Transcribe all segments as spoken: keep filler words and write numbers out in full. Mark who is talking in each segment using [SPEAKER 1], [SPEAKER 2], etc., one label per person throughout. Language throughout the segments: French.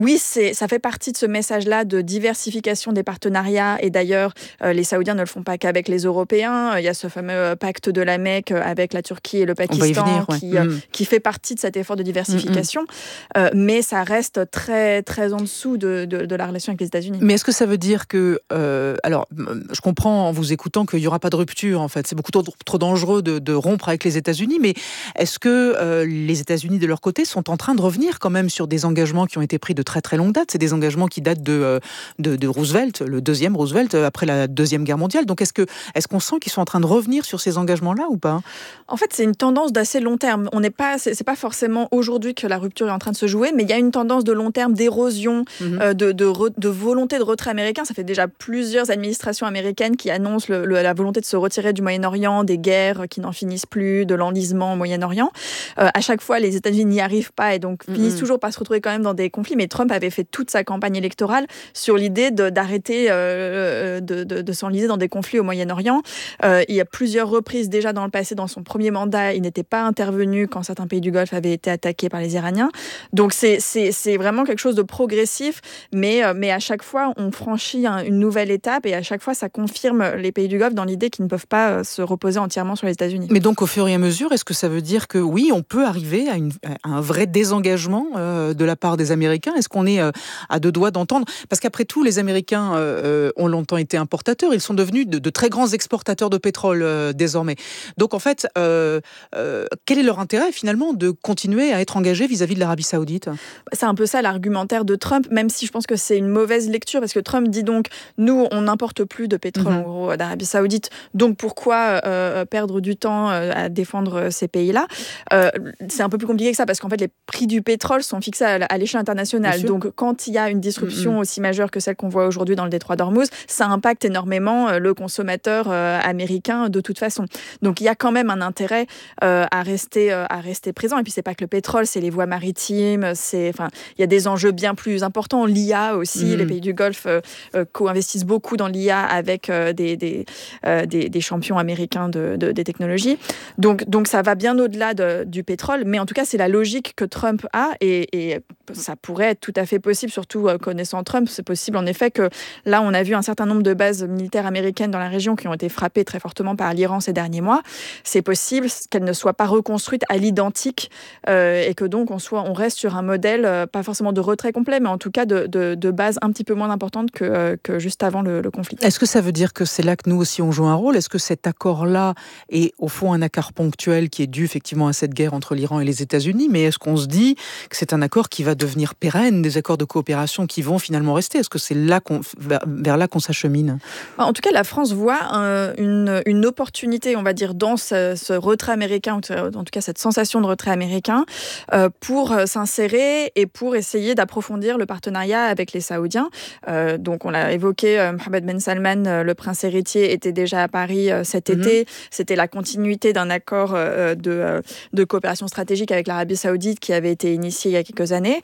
[SPEAKER 1] Oui, c'est, ça fait partie de ce message-là de diversification des partenariats. Et d'ailleurs, euh, les Saoudiens ne le font pas qu'avec les Européens. Il y a ce fameux pacte de la Mecque avec la Turquie et le
[SPEAKER 2] On va y
[SPEAKER 1] Pakistan
[SPEAKER 2] venir, ouais.
[SPEAKER 1] qui, euh,
[SPEAKER 2] Mmh.
[SPEAKER 1] qui fait partie de cet effort de diversification.
[SPEAKER 2] Mmh mh.
[SPEAKER 1] Euh, mais ça reste très, très en dessous de, de, de la relation avec les États-Unis.
[SPEAKER 2] Mais est-ce que ça veut dire que... Euh, alors, je comprends en vous écoutant qu'il n'y aura pas de rupture, en fait. C'est beaucoup trop, trop dangereux de, de rompre avec les États-Unis. Mais est-ce que euh, les États-Unis, de leur côté, sont en train de revenir quand même sur des engagements qui ont été pris de très très longue date? C'est des engagements qui datent de, de, de Roosevelt, le deuxième Roosevelt, après la Deuxième Guerre mondiale. Donc, est-ce, que, est-ce qu'on sent qu'ils sont en train de revenir sur ces engagements-là ou pas?
[SPEAKER 1] En fait, c'est une tendance d'assez long terme. On n'est pas, c'est, c'est pas forcément aujourd'hui que la rupture est en train de se jouer, mais il y a une tendance de long terme d'érosion, mmh. euh, de, de, re, de volonté de retrait américain. Ça fait déjà plusieurs administrations américaines qui annoncent le, le, la volonté de se retirer du Moyen-Orient, des guerres qui n'en finissent plus, de l'enlisement au Moyen-Orient. Euh, à chaque fois, les États-Unis n'y arrivent pas et donc mmh. finissent toujours par se retrouver quand même dans des conflits. Mais Trump avait fait toute sa campagne électorale sur l'idée de, d'arrêter euh, de, de, de s'enliser dans des conflits au Moyen-Orient. Euh, il y a plusieurs reprises déjà dans le passé, dans son premier mandat, il n'était pas intervenu quand certains pays du Golfe avaient été attaqués par les Iraniens. Donc c'est, c'est, c'est vraiment quelque chose de progressif, mais, mais à chaque fois, on franchit un, une nouvelle étape et à chaque fois, ça confirme les pays du Golfe dans l'idée qu'ils ne peuvent pas se reposer entièrement sur les États-Unis.
[SPEAKER 2] Mais donc, au fur et à mesure, est-ce que ça veut dire que oui, on peut arriver à, une, à un vrai désengagement euh, de la part des Américains? Est-ce qu'on est euh, à deux doigts d'entendre? Parce qu'après tout, les Américains euh, ont longtemps été importateurs. Ils sont devenus de, de très grands exportateurs de pétrole euh, désormais. Donc, en fait, euh, euh, quel est leur intérêt, finalement, de continuer à être engagés vis-à-vis de l'Arabie Saoudite?
[SPEAKER 1] C'est un peu ça l'argumentaire de Trump, même si je pense que c'est une mauvaise lecture, parce que Trump dit donc, nous, on n'importe plus de pétrole, mmh. en gros, d'Arabie Saoudite, donc pourquoi euh, perdre du temps euh, à défendre ces pays-là? euh, C'est un peu plus compliqué que ça, parce qu'en fait, les prix du pétrole sont fixés à, à l'échelle internationale. Donc, quand il y a une disruption mmh. aussi majeure que celle qu'on voit aujourd'hui dans le détroit d'Ormuz, ça impacte énormément le consommateur euh, américain de toute façon. Donc, il y a quand même un intérêt euh, à, rester, euh, à rester présent. Et puis, c'est pas que le pétrole, c'est les voies maritimes, c'est, enfin, il y a des enjeux bien plus importants. L'I A aussi, mmh. les pays du Golfe euh, euh, co-investissent beaucoup dans l'I A avec euh, des, des, euh, des, des champions américains de, de, des technologies. Donc, donc, ça va bien au-delà de, du pétrole. Mais en tout cas, c'est la logique que Trump a et, et ça pourrait être tout à fait possible, surtout euh, connaissant Trump. C'est possible, en effet, que là, on a vu un certain nombre de bases militaires américaines dans la région qui ont été frappées très fortement par l'Iran ces derniers mois. C'est possible qu'elles ne soient pas reconstruites à l'identique euh, et que donc on, soit, on reste sur un modèle, euh, pas forcément de retrait complet, mais en tout cas de, de, de base un petit peu moins importante que, euh, que juste avant le, le conflit.
[SPEAKER 2] Est-ce que ça veut dire que c'est là que nous aussi on joue un rôle? Est-ce que cet accord-là est au fond un accord ponctuel qui est dû effectivement à cette guerre entre l'Iran et les États-Unis, mais est-ce qu'on se dit que c'est un accord qui va devenir pérenne, des accords de coopération qui vont finalement rester? Est-ce que c'est là qu'on, vers, vers là qu'on s'achemine?
[SPEAKER 1] En tout cas, la France voit euh, une, une opportunité, on va dire, dans ce, ce retrait américain, en tout cas cette sensation de retrait américain, euh, pour s'insérer et pour essayer d'approfondir le partenariat avec les Saoudiens. Euh, donc, on l'a évoqué, euh, Mohammed Ben Salman, euh, le prince héritier, était déjà à Paris euh, cet mm-hmm. été. C'était la continuité d'un accord euh, de, euh, de coopération stratégique avec l'Arabie Saoudite qui avait été initié il y a quelques années.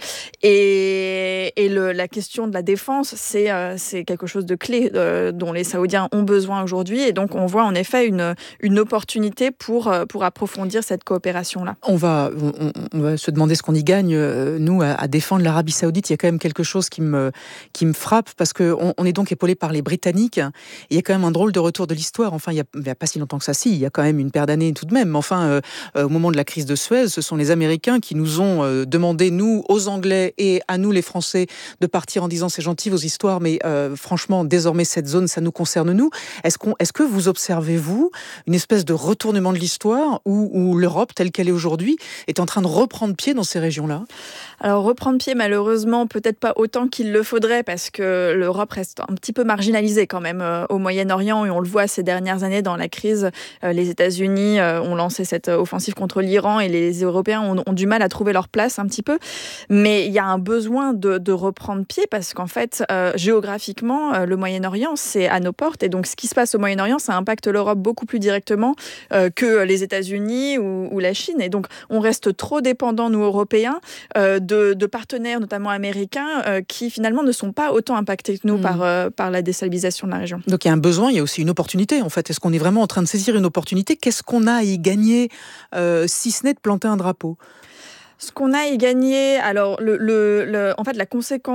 [SPEAKER 1] Et, et le, la question de la défense, c'est, euh, c'est quelque chose de clé euh, dont les Saoudiens ont besoin aujourd'hui. Et donc, on voit en effet une, une opportunité pour, pour approfondir cette coopération-là.
[SPEAKER 2] On va, on, on va se demander ce qu'on y gagne, euh, nous, à, à défendre l'Arabie Saoudite. Il y a quand même quelque chose qui me, qui me frappe, parce qu'on on est donc épaulé par les Britanniques. Il y a quand même un drôle de retour de l'histoire. Enfin, il n'y a, a pas si longtemps que ça, si. Il y a quand même une paire d'années tout de même. Enfin, euh, euh, au moment de la crise de Suez, ce sont les Américains qui nous ont euh, demandé, nous, aux Anglais et à nous, les Français, de partir en disant c'est gentil vos histoires, mais euh, franchement, désormais, cette zone, ça nous concerne nous. Est-ce, qu'on, est-ce que vous observez, vous, une espèce de retournement de l'histoire où, où l'Europe, telle qu'elle est aujourd'hui, est en train de reprendre pied dans ces régions-là?
[SPEAKER 1] Alors, reprendre pied, malheureusement, peut-être pas autant qu'il le faudrait, parce que l'Europe reste un petit peu marginalisée quand même euh, au Moyen-Orient, et on le voit ces dernières années dans la crise. Euh, les États-Unis euh, ont lancé cette offensive contre l'Iran, et les Européens ont, ont du mal à trouver leur place un petit peu. Mais il y a un besoin de, de reprendre pied, parce qu'en fait, euh, géographiquement, euh, le Moyen-Orient, c'est à nos portes, et donc ce qui se passe au Moyen-Orient, ça impacte l'Europe beaucoup plus directement euh, que les États-Unis ou, ou la Chine. Et donc, on reste trop dépendants, nous, Européens, euh, De, de partenaires, notamment américains, euh, qui finalement ne sont pas autant impactés que nous mmh. par, euh, par la déstabilisation de la région.
[SPEAKER 2] Donc il y a un besoin, il y a aussi une opportunité en fait. Est-ce qu'on est vraiment en train de saisir une opportunité? Qu'est-ce qu'on a à y gagner, euh, si ce n'est de planter un drapeau?
[SPEAKER 1] Ce qu'on a à y gagner, alors le, le, le, en fait la conséquence